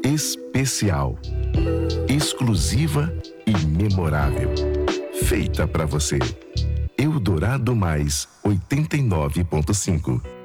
especial, exclusiva e memorável. Feita para você. Eldorado Mais 89.5.